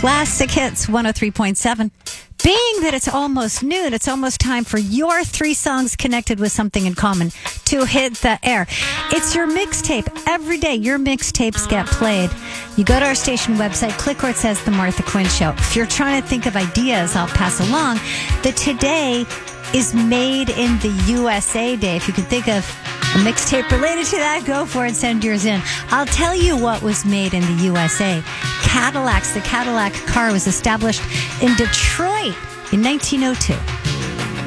Classic Hits 103.7. Being that it's almost noon, it's almost time for your 3 songs connected with something in common to hit the air. It's your mixtape. Every day, your mixtapes get played. You go to our station website, click where it says The Martha Quinn Show. If you're trying to think of ideas, I'll pass along that today is Made in the USA Day. If you can think of a mixtape related to that, go for it, send yours in. I'll tell you what was made in the USA. Cadillacs. The Cadillac car was established in Detroit in 1902.